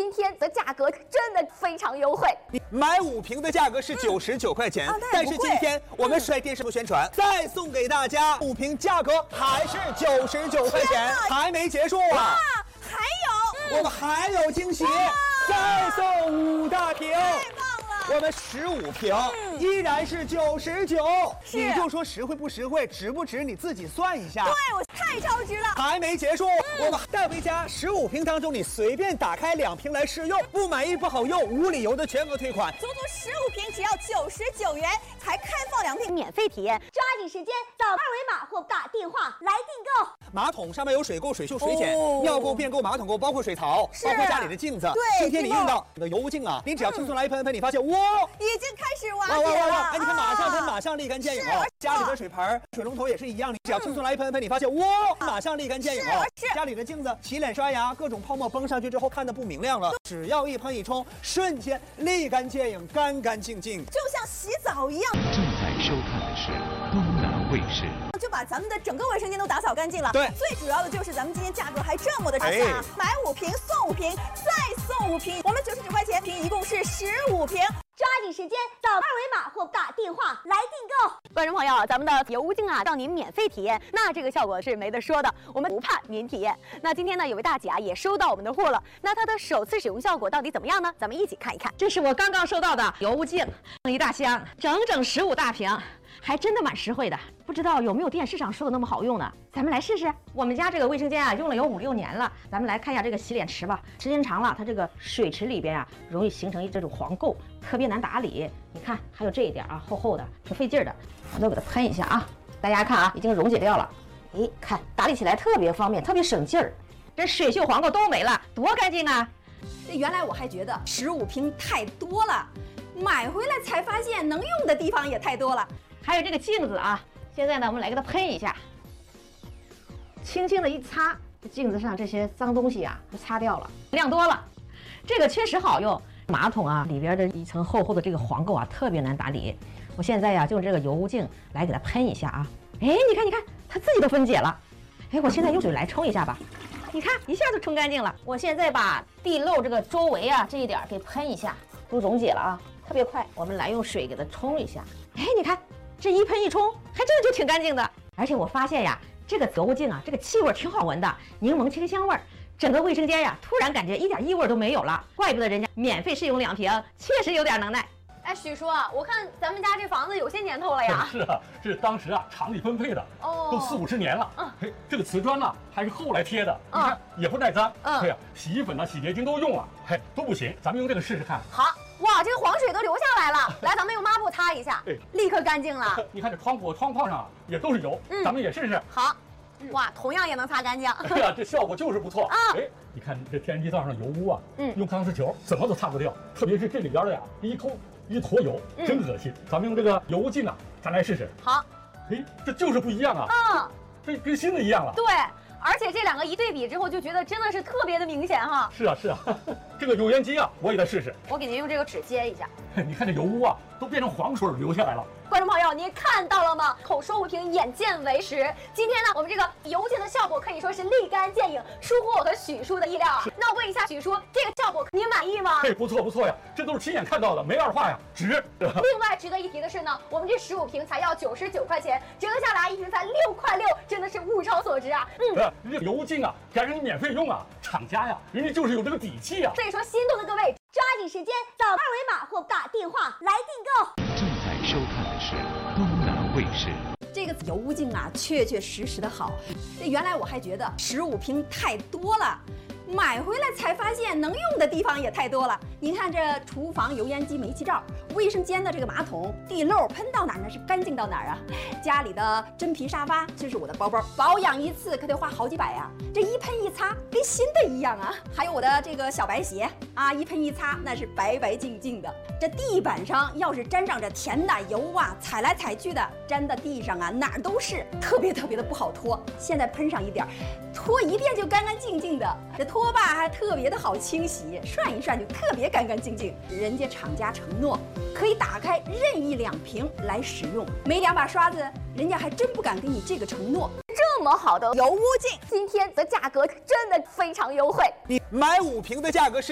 今天的价格真的非常优惠， 你买5瓶的价格是99块钱，但是今天我们是在电视部宣传，再送给大家5瓶，价格还是99块钱，还没结束啊！ 还有， 我们还有惊喜，再送5大瓶。我们15瓶依然是99，你就说实惠不实惠，值不值你自己算一下。 对，我太超值了。 还没结束，我们带回家15瓶当中，你随便打开2瓶来试用，不满意不好用，无理由的全额退款。 足足15瓶只要99元，才开放2瓶免费体验，抓紧时间扫2维码或打电话来订购。 马桶上面有水垢、水锈、水碱，尿垢、便垢、马桶垢，包括水槽，包括家里的镜子。 对， 今天你用到你的油污镜啊，你只要轻松来一喷，你发现哇， 已经开始瓦解了。 哎，你看马上喷，马上立竿见影哦。家里的水盆、水龙头也是一样，你只要轻松来一喷，你发现哇，马上立竿见影哦。家里的镜子、洗脸刷牙，各种泡沫崩上去之后看的不明亮了，只要一喷一冲，瞬间立竿见影，干干净净， 就像洗澡一样。 正在收看的是东南卫视。 就把咱们的整个卫生间都打扫干净了。 对， 最主要的就是咱们今天价格还这么的差价，买5瓶送5瓶，再送5瓶，我们99块钱瓶，一共是15瓶。抓紧时间扫2维码或打电话来订购。观众朋友，咱们的油污镜啊，让您免费体验，那这个效果是没得说的，我们不怕您体验。那今天呢，有位大姐啊也收到我们的货了，那她的首次使用效果到底怎么样呢？咱们一起看一看。 这是我刚刚收到的油污镜，一大箱，整整15大瓶，还真的蛮实惠的。不知道有没有电视上说的那么好用呢？咱们来试试。我们家这个卫生间啊，用了有5、6年了。咱们来看一下这个洗脸池吧。时间长了，它这个水池里边啊，容易形成这种黄垢，特别难打理。你看，还有这一点啊，厚厚的，挺费劲的。我都给它喷一下啊。大家看啊，已经溶解掉了。哎，看打理起来特别方便，特别省劲儿。这水锈黄垢都没了，多干净啊！ 原来我还觉得15瓶太多了，买回来才发现能用的地方也太多了。 还有这个镜子啊。现在呢，我们来给它喷一下，轻轻的一擦，这镜子上这些脏东西啊，就擦掉了，量多了。这个确实好用。马桶啊里边的一层厚厚的这个黄垢啊，特别难打理。我现在呀，就用这个油污镜来给它喷一下啊。哎，你看，它自己都分解了。哎，我现在用水来冲一下吧，你看一下就冲干净了。我现在把地漏这个周围啊这一点给喷一下，都溶解了啊，特别快。我们来用水给它冲一下。哎，你看。这一喷一冲，还真的就挺干净的。而且我发现呀，这个油污镜啊，这个气味挺好闻的，柠檬清香味儿，整个卫生间呀，突然感觉一点异味都没有了。怪不得人家免费试用2瓶，确实有点能耐。 哎，许叔啊，我看咱们家这房子有些年头了呀。 是啊，这是当时啊厂里分配的，都40、50年了。嘿，这个瓷砖呢还是后来贴的，你看也不耐脏。对呀，洗衣粉呢、洗洁精都用了，嘿都不行。咱们用这个试试看。 好。哇，这个黄水都流下来了，来，咱们用抹布擦一下，立刻干净了。 你看这窗户、窗框上也都是油，咱们也试试。 好，哇，同样也能擦干净。 哎呀，这效果就是不错啊！哎，你看这天然气灶上油污啊，用钢丝球怎么都擦不掉，特别是这里边的呀，一坨油，真恶心。咱们用这个油污镜啊，咱来试试。 好， 哎，这就是不一样啊！这跟新的一样了。 对。而且这2个一对比之后，就觉得真的是特别的明显哈。 是啊，这个油烟机啊，我也得试试。 我给您用这个纸接一下。 你看这油污啊，都变成黄水流下来了。 观众朋友，您看到了吗？口说无凭，眼见为实。今天呢，我们这个油镜的效果可以说是立竿见影，出乎我和许叔的意料啊。那我问一下许叔，这个效果您满意吗？ 嘿，不错呀，这都是亲眼看到的，没二话呀，值。 另外值得一提的是呢，我们这15瓶才要99块钱，折合下来1瓶才6块6，真的是物超所值啊。 这个油污镜啊，敢让你免费用啊，厂家呀，人家就是有这个底气啊。 所以说，心动的各位，抓紧时间扫2维码或打电话来订购。 正在收看的是东南卫视。 这个油污镜啊，确实的好。原来我还觉得15瓶太多了，买回来才发现能用的地方也太多了。您看这厨房油烟机煤气灶，卫生间的这个马桶地漏喷到哪儿呢是干净到哪儿啊？家里的真皮沙发，这是我的包包，保养一次可得花好几百呀。这一喷一擦跟新的一样啊。还有我的这个小白鞋啊，一喷一擦那是白白净净的。这地板上要是沾上这甜奶油啊，踩来踩去的，粘到地上啊哪儿都是，特别的不好拖。现在喷上一点，拖一遍就干干净净的。这拖把还特别的好清洗，涮一涮就特别干干净净。人家厂家承诺可以打开任意2瓶来使用，没2把刷子，人家还真不敢给你这个承诺。这么好的油污镜，今天的价格真的非常优惠， 你买5瓶的价格是